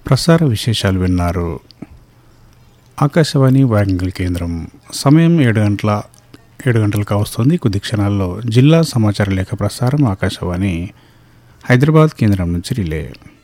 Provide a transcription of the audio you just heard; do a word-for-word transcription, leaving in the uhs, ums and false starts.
ప్రసార విశేషాలు విన్నారు. ఆకాశవాణి వరంగల్ కేంద్రం. సమయం ఏడు గంటల ఏడు గంటలకు వస్తుంది. కొద్ది క్షణాల్లో జిల్లా సమాచార లేఖ ప్రసారం ఆకాశవాణి హైదరాబాద్ కేంద్రం నుంచి రిలే.